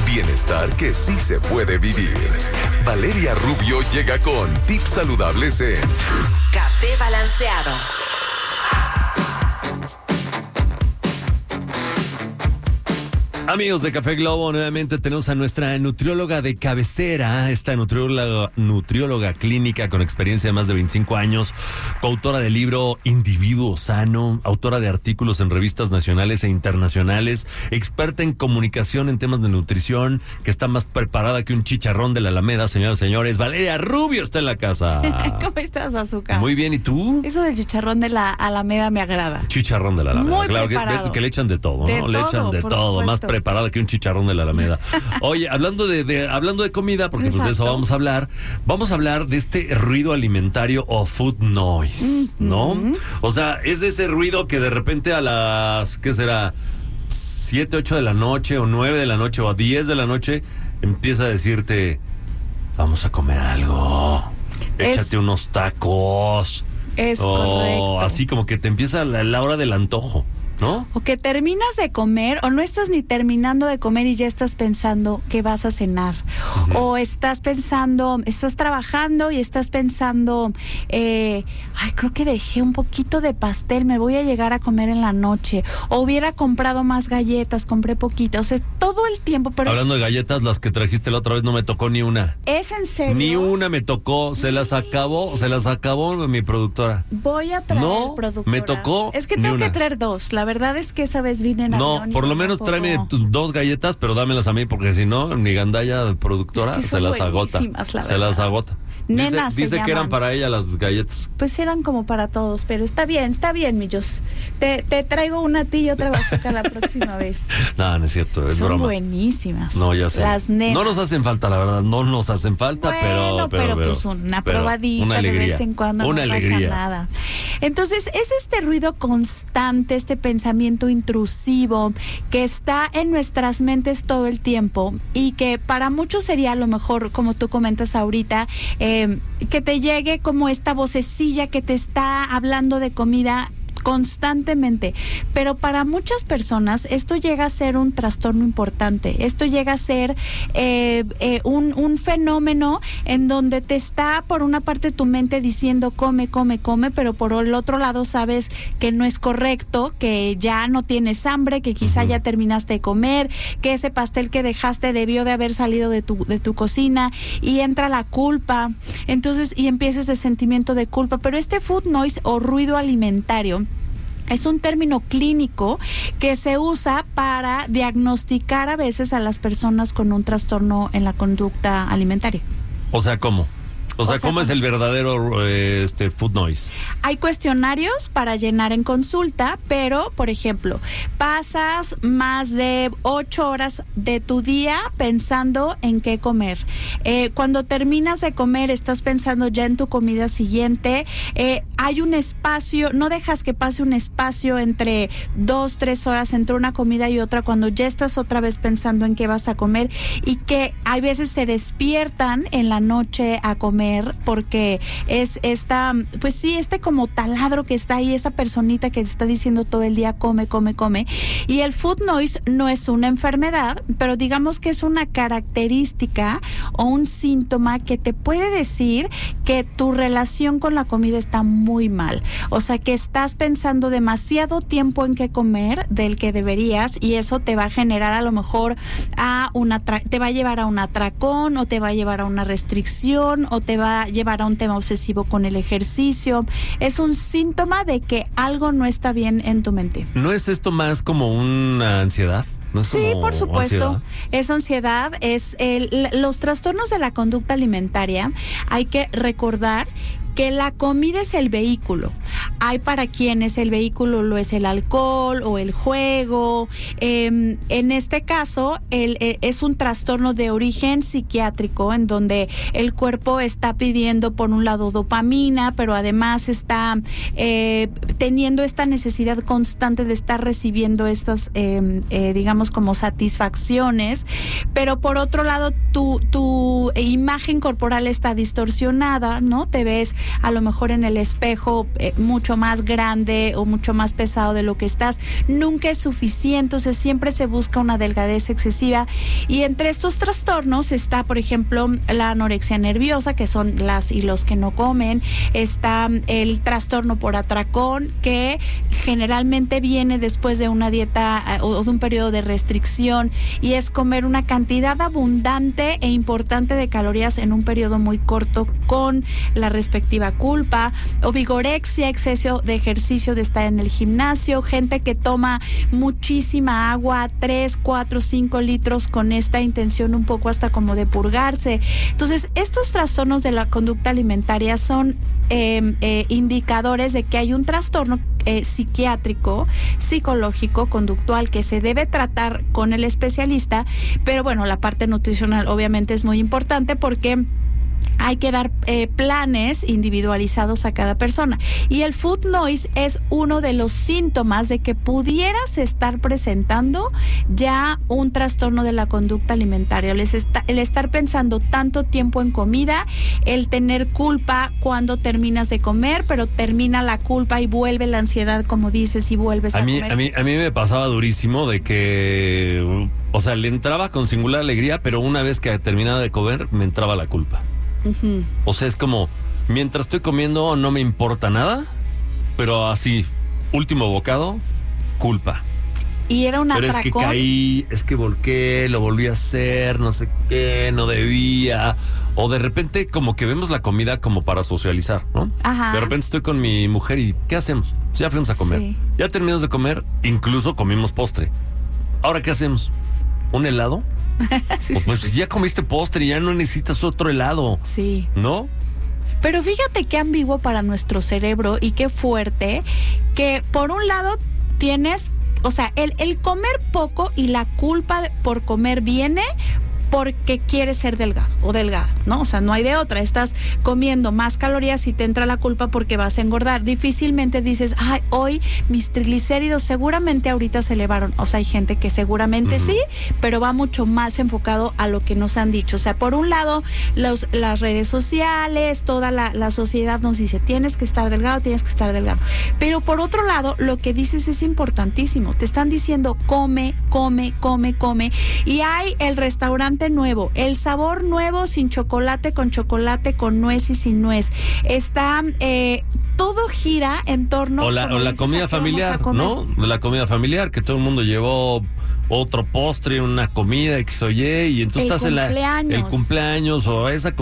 Bienestar que sí se puede vivir. Valeria Rubio llega con tips saludables en Café Balanceado. Amigos de Café Globo, nuevamente tenemos a nuestra nutrióloga de cabecera, esta nutrióloga clínica con experiencia de más de 25 años, coautora del libro Individuo Sano, autora de artículos en revistas nacionales e internacionales, experta en comunicación en temas de nutrición, que está más preparada que un chicharrón de la Alameda, señoras y señores. Valeria Rubio está en la casa. ¿Cómo estás, Bazooka? Muy bien, ¿y tú? Eso del chicharrón de la Alameda me agrada. Chicharrón de la Alameda. Muy claro preparado. que le echan de todo, De ¿no? Le todo, echan de por todo, supuesto. más preparada que un chicharrón de la Alameda. Oye, hablando de comida, porque pues de eso vamos a hablar de este ruido alimentario o food noise, ¿no? O sea, es ese ruido que de repente a las, ¿qué será? 7, 8 de la noche o 9 de la noche o a 10 de la noche empieza a decirte, vamos a comer algo, échate unos tacos. Es correcto. Así como que te empieza la hora del antojo, ¿no? O que terminas de comer o no estás ni terminando de comer y ya estás pensando que vas a cenar. O estás trabajando y estás pensando, creo que dejé un poquito de pastel, me voy a llegar a comer en la noche. O hubiera comprado más galletas, compré poquitas. O sea, todo el tiempo. Pero hablando de galletas, las que trajiste la otra vez no me tocó ni una. ¿Es en serio? Ni una me tocó, se las acabó mi productora. Voy a traer productoras. Me tocó. Es que ni tengo una. que traer 2. La verdad es que esa vez vine en avión. No, por lo menos tráeme 2 galletas, pero dámelas a mí, porque si no, mi gandalla productora Es que se son las agota. buenísimas, la verdad. Nenas Dice se que eran llaman. para ella las galletas. Pues eran como para todos, pero está bien, millos. Te traigo una a ti y otra Bazooka la próxima vez. No es cierto, es Son broma. buenísimas. No, ya sé. Las nenas. No nos hacen falta, la verdad, no nos hacen falta, Bueno, pero pues una probadita una alegría, de vez en cuando una no alegría. pasa nada. Entonces, es este ruido constante, este pensamiento intrusivo que está en nuestras mentes todo el tiempo y que para muchos sería a lo mejor, como tú comentas ahorita, que te llegue como esta vocecilla que te está hablando de comida constantemente, pero para muchas personas esto llega a ser un trastorno importante. Esto llega a ser un fenómeno en donde te está por una parte tu mente diciendo come, pero por el otro lado sabes que no es correcto, que ya no tienes hambre, que quizá ya terminaste de comer, que ese pastel que dejaste debió de haber salido de tu cocina, y entra la culpa. Entonces, y empieza ese sentimiento de culpa. Pero este food noise o ruido alimentario es un término clínico que se usa para diagnosticar a veces a las personas con un trastorno en la conducta alimentaria. O sea, ¿cómo? O sea, ¿cómo es el verdadero food noise? Hay cuestionarios para llenar en consulta, pero, por ejemplo, pasas más de 8 horas de tu día pensando en qué comer. Cuando terminas de comer, estás pensando ya en tu comida siguiente. Hay un espacio, no dejas que pase un espacio entre 2-3 horas entre una comida y otra, cuando ya estás otra vez pensando en qué vas a comer, y que hay veces se despiertan en la noche a comer porque es este como taladro que está ahí, esa personita que está diciendo todo el día come. Y el food noise no es una enfermedad, pero digamos que es una característica o un síntoma que te puede decir que tu relación con la comida está muy mal. O sea, que estás pensando demasiado tiempo en qué comer del que deberías, y eso te va a generar a lo mejor te va a llevar a un atracón, o te va a llevar a una restricción, o te va a llevar a un tema obsesivo con el ejercicio. Es un síntoma de que algo no está bien en tu mente. ¿No es esto más como una ansiedad? ¿No es Sí, como por supuesto. ansiedad? Es ansiedad, los trastornos de la conducta alimentaria. Hay que recordar que la comida es el vehículo. Hay para quienes el vehículo lo es el alcohol o el juego. En este caso, es un trastorno de origen psiquiátrico, en donde el cuerpo está pidiendo, por un lado, dopamina, pero además está teniendo esta necesidad constante de estar recibiendo estas, digamos, como satisfacciones. Pero por otro lado, tu imagen corporal está distorsionada, ¿no? Te ves a lo mejor en el espejo mucho más grande o mucho más pesado de lo que estás. Nunca es suficiente, entonces siempre se busca una delgadez excesiva. Y entre estos trastornos está, por ejemplo, la anorexia nerviosa, que son las y los que no comen. Está el trastorno por atracón, que generalmente viene después de una dieta o de un periodo de restricción, y es comer una cantidad abundante e importante de calorías en un periodo muy corto con la respectiva culpa. O vigorexia, exceso de ejercicio, de estar en el gimnasio. Gente que toma muchísima agua, 3, 4, 5 litros con esta intención un poco hasta como de purgarse. Entonces, estos trastornos de la conducta alimentaria son indicadores de que hay un trastorno psiquiátrico, psicológico, conductual, que se debe tratar con el especialista. Pero bueno, la parte nutricional obviamente es muy importante, porque hay que dar planes individualizados a cada persona. Y el food noise es uno de los síntomas de que pudieras estar presentando ya un trastorno de la conducta alimentaria. El estar pensando tanto tiempo en comida, el tener culpa cuando terminas de comer, pero termina la culpa y vuelve la ansiedad, como dices, y vuelves a comer. A mí me pasaba durísimo de que, o sea, le entraba con singular alegría, pero una vez que terminaba de comer, me entraba la culpa. Uh-huh. O sea, es como, mientras estoy comiendo no me importa nada, pero así, último bocado, culpa. Y era un atracón. Pero es que caí, es que volqué, lo volví a hacer, no sé qué, no debía. O de repente como que vemos la comida como para socializar, ¿no? Ajá. De repente estoy con mi mujer y ¿qué hacemos? Ya fuimos a comer. Sí. Ya terminamos de comer, incluso comimos postre. ¿Ahora qué hacemos? ¿Un helado? Sí, pues ya comiste postre, ya no necesitas otro helado. Sí. ¿No? Pero fíjate qué ambiguo para nuestro cerebro y qué fuerte, que por un lado tienes, o sea, el comer poco y la culpa por comer viene porque quieres ser delgado o delgada, ¿no? O sea, no hay de otra. Estás comiendo más calorías y te entra la culpa porque vas a engordar. Difícilmente dices, ay, hoy mis triglicéridos seguramente ahorita se elevaron. O sea, hay gente que seguramente sí, pero va mucho más enfocado a lo que nos han dicho. O sea, por un lado, las redes sociales, toda la sociedad nos dice, tienes que estar delgado, tienes que estar delgado. Pero por otro lado, lo que dices es importantísimo. Te están diciendo, come, come, come, come. Y hay el restaurante nuevo, el sabor nuevo, sin chocolate, con nuez y sin nuez. Está, todo gira en torno... O la comida familiar, ¿no? La comida familiar, que todo el mundo llevó otro postre, una comida, X o Y, y entonces estás en el cumpleaños, o esa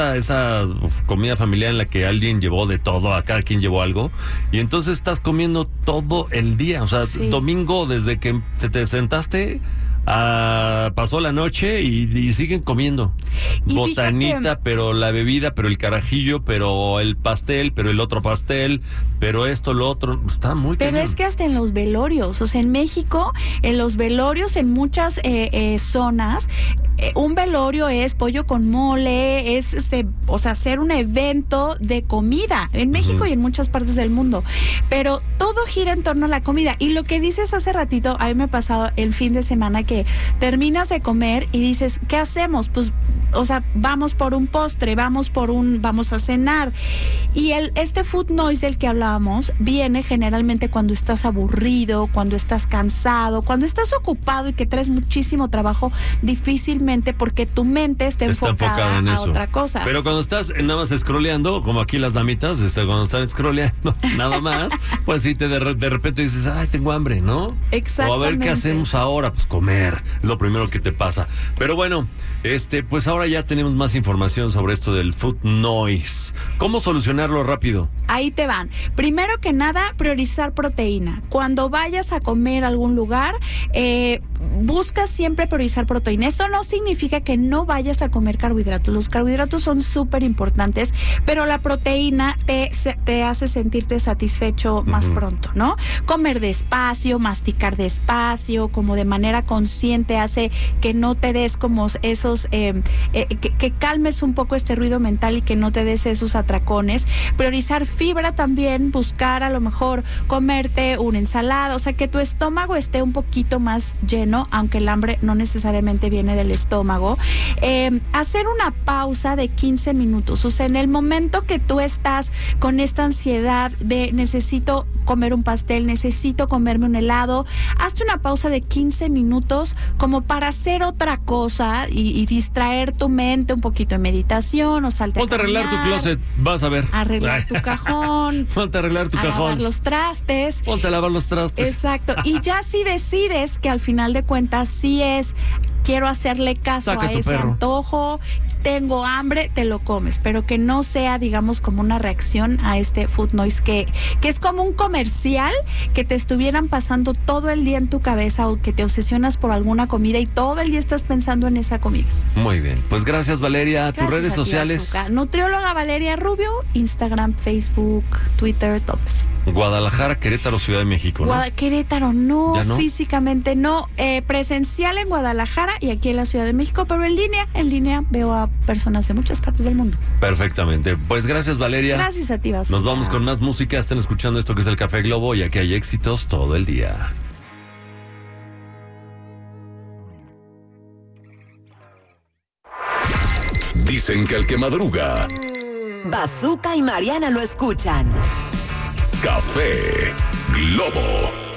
comida familiar en la que alguien llevó de todo, a cada quien llevó algo, y entonces estás comiendo todo el día, o sea, domingo desde que te sentaste... pasó la noche y siguen comiendo. Y botanita, fíjate, pero la bebida, pero el carajillo, pero el pastel, pero el otro pastel, pero esto, lo otro, está muy Pero cañón. Es que hasta en los velorios, o sea, en México, en los velorios, en muchas zonas, un velorio es pollo con mole, es o sea, hacer un evento de comida en México y en muchas partes del mundo. Pero todo gira en torno a la comida. Y lo que dices hace ratito, a mí me ha pasado el fin de semana que terminas de comer y dices, ¿qué hacemos? Pues, o sea, vamos por un postre, vamos a cenar. Y este food noise del que hablábamos viene generalmente cuando estás aburrido, cuando estás cansado, cuando estás ocupado y que traes muchísimo trabajo, difícilmente, porque tu mente está enfocada en eso. Otra cosa. Pero cuando estás nada más scrolleando, como aquí las damitas, cuando están scrolleando nada más, pues sí, de repente dices, ay, tengo hambre, ¿no? Exactamente. O a ver qué hacemos ahora, pues comer, es lo primero que te pasa. Pero bueno, pues ahora ya tenemos más información sobre esto del food noise. ¿Cómo solucionarlo rápido? Ahí te van. Primero que nada, priorizar proteína. Cuando vayas a comer a algún lugar, busca siempre priorizar proteína. Eso no significa que no vayas a comer carbohidratos. Los carbohidratos son súper importantes, pero la proteína te hace sentirte satisfecho más pronto, ¿no? Comer despacio, masticar despacio, como de manera consciente, hace que no te des como esos, que calmes un poco este ruido mental y que no te des esos atracones. Priorizar fibra también, buscar a lo mejor comerte una ensalada, o sea, que tu estómago esté un poquito más lleno, aunque el hambre no necesariamente viene del estómago. estómago, hacer una pausa de 15 minutos. O sea, en el momento que tú estás con esta ansiedad de necesito comer un pastel, necesito comerme un helado, hazte una pausa de 15 minutos como para hacer otra cosa y distraer tu mente, un poquito de meditación o salte Ponte a arreglar tu closet, vas a ver. Arreglar tu cajón. Ponte a arreglar tu cajón. Lavar los trastes. Ponte a lavar los trastes. Exacto. Y ya si decides que al final de cuentas sí es, quiero hacerle caso Saca a tu ese perro. antojo, tengo hambre, te lo comes, pero que no sea, digamos, como una reacción a este food noise que es como un comercial que te estuvieran pasando todo el día en tu cabeza o que te obsesionas por alguna comida y todo el día estás pensando en esa comida. Muy bien, pues gracias Valeria. Tus Gracias redes a ti, sociales. Azúcar. Nutrióloga Valeria Rubio, Instagram, Facebook, Twitter, todo eso. Guadalajara, Querétaro, Ciudad de México, ¿no? Querétaro, no, ¿Ya no? Físicamente no, presencial en Guadalajara y aquí en la Ciudad de México, pero en línea veo a personas de muchas partes del mundo. Perfectamente. Pues gracias Valeria. Gracias a ti, Vasco. Nos vamos con más música. Están escuchando esto que es el Café Globo y aquí hay éxitos todo el día. Dicen que el que madruga, Bazooka y Mariana lo escuchan. Café Globo.